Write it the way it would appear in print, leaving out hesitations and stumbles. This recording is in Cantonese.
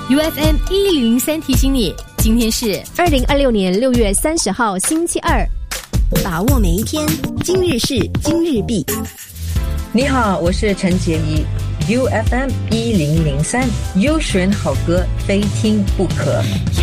UFM 1003提醒你，今天是 2026年6月30号星期二。 把握每一天，今日事今日毕。 你好，我是陈洁仪。UFM 1003，优选好歌，非听不可。